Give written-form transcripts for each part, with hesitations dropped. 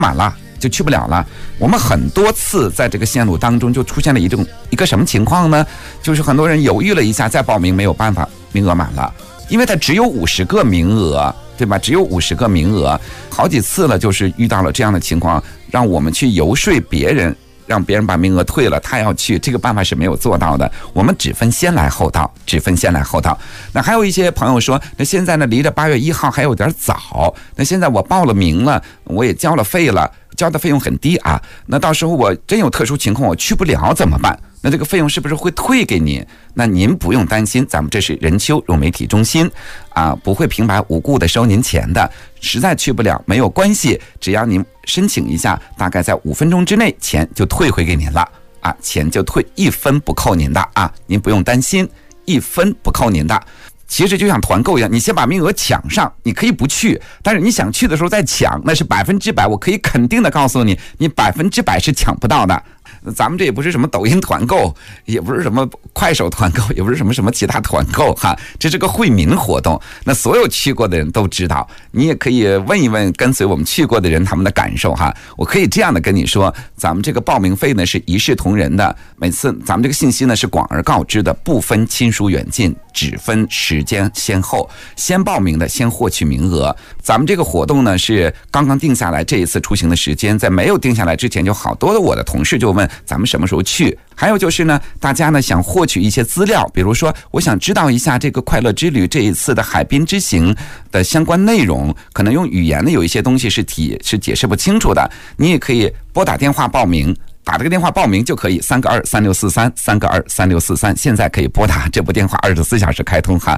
满了就去不了了。我们很多次在这个线路当中就出现了一个什么情况呢？就是很多人犹豫了一下再报名，没有办法，名额满了，因为它只有50个名额，对吧？只有50个名额，好几次了，就是遇到了这样的情况，让我们去游说别人，让别人把名额退了，他要去，这个办法是没有做到的。我们只分先来后到，只分先来后到。那还有一些朋友说，那现在呢离着8月1号还有点早，那现在我报了名了，我也交了费了，交的费用很低啊，那到时候我真有特殊情况我去不了怎么办？那这个费用是不是会退给您？那您不用担心，咱们这是人丘融媒体中心啊，不会平白无故的收您钱的。实在去不了没有关系，只要您申请一下，大概在5分钟之内钱就退回给您了啊，钱就退，1分不扣您的啊，您不用担心，1分不扣您的。其实就像团购一样，你先把名额抢上，你可以不去，但是你想去的时候再抢，那是100%，我可以肯定的告诉你，你100%是抢不到的。咱们这也不是什么抖音团购，也不是什么快手团购，也不是什么其他团购哈，这是个惠民活动。那所有去过的人都知道，你也可以问一问跟随我们去过的人他们的感受哈。我可以这样的跟你说，咱们这个报名费呢是一视同仁的，每次咱们这个信息呢是广而告之的，不分亲疏远近，只分时间先后，先报名的先获取名额。咱们这个活动呢是刚刚定下来，这一次出行的时间，在没有定下来之前，就好多的我的同事就问咱们什么时候去。还有就是呢，大家呢想获取一些资料，比如说我想知道一下这个快乐之旅这一次的海滨之行的相关内容，可能用语言呢有一些东西是解释不清楚的，你也可以拨打电话报名。打这个电话报名就可以，3个23643，3个23643，现在可以拨打这部电话，24小时开通哈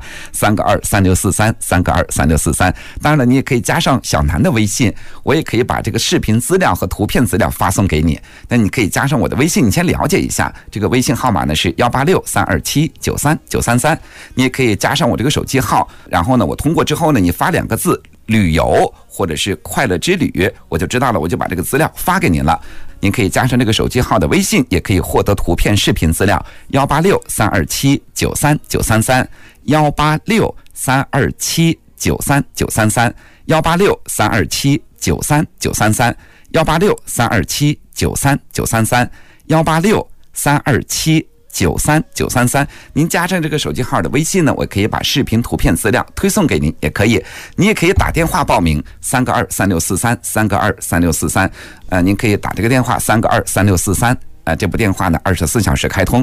，3个23643，3个23643。当然了，你也可以加上小南的微信，我也可以把这个视频资料和图片资料发送给你。那你可以加上我的微信，你先了解一下，这个微信号码呢是186-327-93933，你也可以加上我这个手机号，然后呢，我通过之后呢，你发2个字旅游或者是快乐之旅，我就知道了，我就把这个资料发给您了。您可以加上这个手机号的微信，也可以获得图片视频资料186-327-933，186-327-933，186-327-933，186-327-933，您加上这个手机号的微信呢，我可以把视频图片资料推送给您，也可以。你也可以打电话报名，3个23643，3个23643，您可以打这个电话3个23643。这部电话呢24小时开通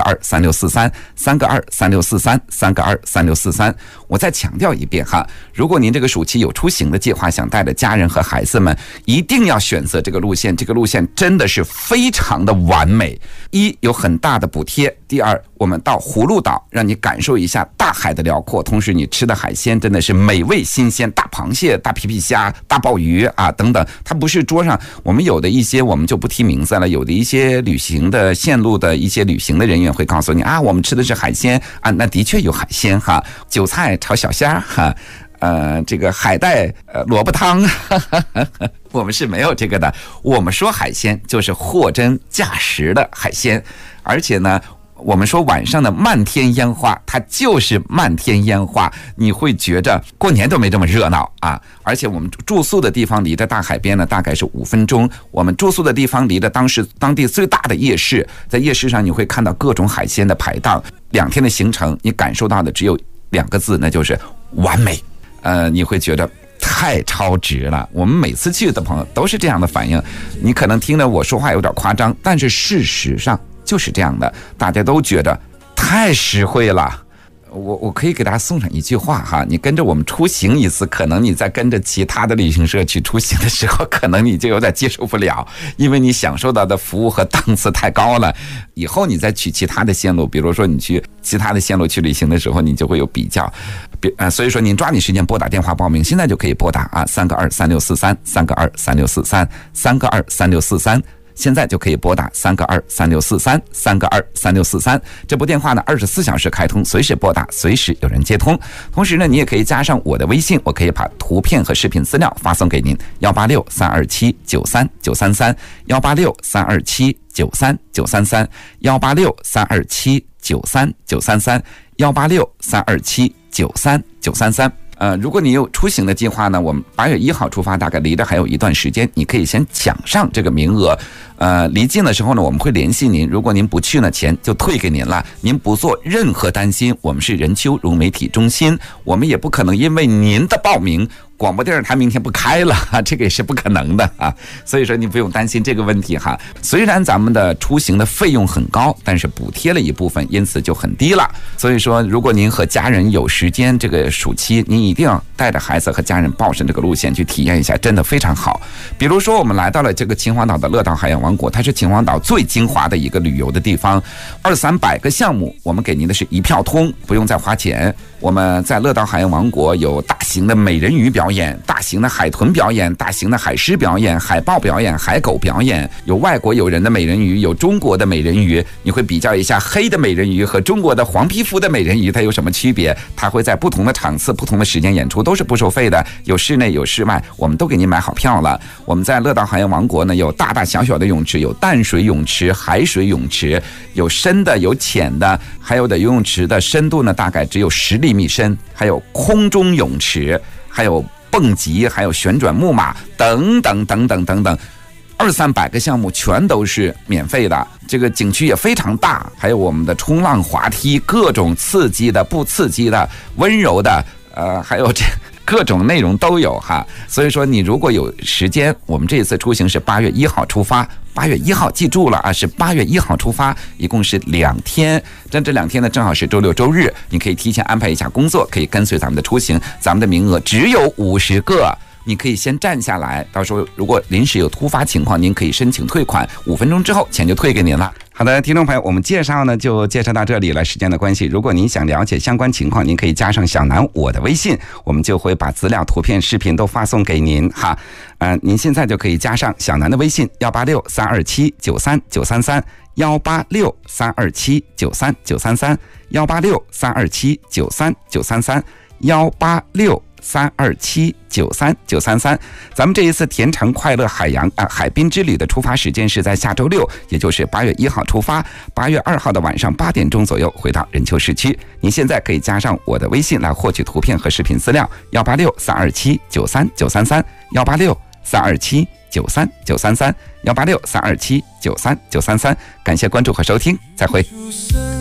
，3个23643，3个23643，3个23643。我再强调一遍哈，如果您这个暑期有出行的计划，想带着家人和孩子们，一定要选择这个路线，这个路线真的是非常的完美。一，有很大的补贴；第二，我们到葫芦岛，让你感受一下大海的辽阔，同时你吃的海鲜真的是美味新鲜，大螃蟹、大皮皮虾、大鲍鱼啊等等，它不是桌上我们有的一些我们就不提名字了，有的一些旅行的线路的一些旅行的人员会告诉你啊，我们吃的是海鲜啊，那的确有海鲜哈，韭菜炒小虾哈，这个海带萝卜汤，我们是没有这个的。我们说海鲜就是货真价实的海鲜，而且呢，我们说晚上的漫天烟花，它就是漫天烟花，你会觉着过年都没这么热闹啊！而且我们住宿的地方离着大海边呢，大概是5分钟。我们住宿的地方离着当地最大的夜市，在夜市上你会看到各种海鲜的排档。2天的行程，你感受到的只有2个字，那就是完美。你会觉得太超值了。我们每次去的朋友都是这样的反应。你可能听着我说话有点夸张，但是事实上就是这样的，大家都觉得太实惠了。我可以给大家送上一句话哈，你跟着我们出行一次，可能你在跟着其他的旅行社去出行的时候，可能你就有点接受不了，因为你享受到的服务和档次太高了。以后你再去其他的线路，比如说你去其他的线路去旅行的时候，你就会有比较。所以说您抓紧时间拨打电话报名，现在就可以拨打啊，3个23643，3个23643，3个23643。现在就可以拨打3个23643，3个23643。这部电话呢24小时开通，随时拨打，随时有人接通。同时呢，你也可以加上我的微信，我可以把图片和视频资料发送给您，186-327-93933，186-327-93933，186-327-93933，186-327-93933。 如果你有出行的计划呢，我们8月1号出发，大概离得还有一段时间，你可以先抢上这个名额。离近的时候呢，我们会联系您，如果您不去呢，钱就退给您了。您不做任何担心，我们是任丘融媒体中心，我们也不可能因为您的报名，广播电视台明天不开了，这个也是不可能的啊。所以说你不用担心这个问题哈。虽然咱们的出行的费用很高，但是补贴了一部分，因此就很低了。所以说，如果您和家人有时间，这个暑期您一定要带着孩子和家人报上这个路线去体验一下，真的非常好。比如说我们来到了这个秦皇岛的乐岛海洋王国，它是秦皇岛最精华的一个旅游的地方，200-300个项目，我们给您的是一票通，不用再花钱。我们在乐岛海洋王国有大型的美人鱼表演，大型的海豚表演，大型的海狮表演，海豹表演，海狗表演，有外国友人的美人鱼，有中国的美人鱼，你会比较一下黑的美人鱼和中国的黄皮肤的美人鱼它有什么区别。它会在不同的场次不同的时间演出，都是不收费的，有室内有室外，我们都给您买好票了。我们在乐岛海洋王国呢，有大大小小的泳池，有淡水泳池、海水泳池，有深的有浅的，还有的游泳池的深度呢大概只有10厘米深，还有空中泳池，还有蹦极，还有旋转木马等等等等等等，200-300个项目全都是免费的。这个景区也非常大，还有我们的冲浪滑梯，各种刺激的、不刺激的、温柔的，还有这各种内容都有哈。所以说你如果有时间，我们这一次出行是8月1号出发，8月1号记住了啊，是8月1号出发，一共是2天。这2天呢正好是周六周日，你可以提前安排一下工作，可以跟随咱们的出行。咱们的名额只有50个，你可以先站下来，到时候如果临时有突发情况，您可以申请退款，5分钟之后钱就退给您了。好的，听众朋友，我们介绍呢就介绍到这里了。时间的关系，如果您想了解相关情况，您可以加上小南我的微信，我们就会把资料、图片、视频都发送给您哈。您现在就可以加上小南的微信186-327-93933。186-327-93933 186-327-93933 186-327-93933。咱们这一次甜橙快乐海滨之旅的出发时间是在下周6，也就是8月1号出发，8月2号的晚上8点钟左右回到任丘市区。您现在可以加上我的微信来获取图片和视频资料，186-327-93933 186-327-93933 186-327-93933。感谢关注和收听，再会。